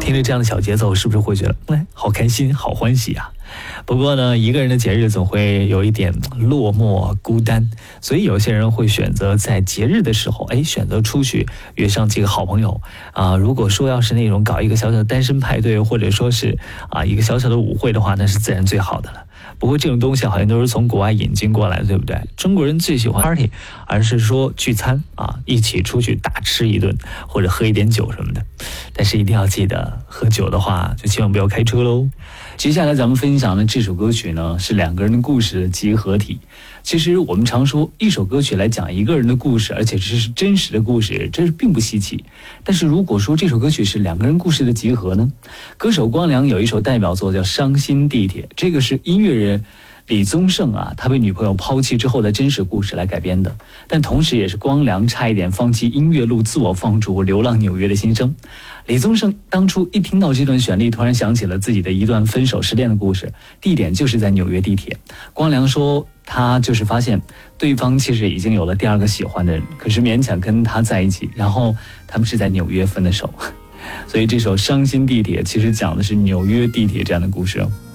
听着这样的小节奏，是不是会觉得好开心好欢喜啊？不过呢，一个人的节日总会有一点落寞孤单，所以有些人会选择在节日的时候选择出去约上几个好朋友如果说要是那种搞一个小小的单身派对，或者说是一个小小的舞会的话，那是自然最好的了。不过这种东西好像都是从国外引进过来的，对不对？中国人最喜欢 party， 而是说聚餐一起出去大吃一顿，或者喝一点酒什么的。但是一定要记得，喝酒的话就千万不要开车喽。接下来咱们分享的这首歌曲呢，是两个人的故事的集合体。其实我们常说一首歌曲来讲一个人的故事，而且这是真实的故事，这是并不稀奇。但是如果说这首歌曲是两个人故事的集合呢？歌手光良有一首代表作叫《伤心地铁》，这个是音乐人李宗盛他被女朋友抛弃之后的真实故事来改编的，但同时也是光良差一点放弃音乐路自我放逐流浪纽约的心声。李宗盛当初一听到这段旋律，突然想起了自己的一段分手失恋的故事，地点就是在纽约地铁。光良说他就是发现对方其实已经有了第二个喜欢的人，可是勉强跟他在一起，然后他们是在纽约分的手。所以这首《伤心地铁》其实讲的是纽约地铁这样的故事